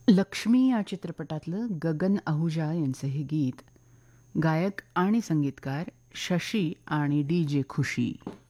लक्ष्मी या चित्रपटातलं गगन आहुजा यांचं हे गीत गायक आणि संगीतकार शशी आणि डी जे खुशी.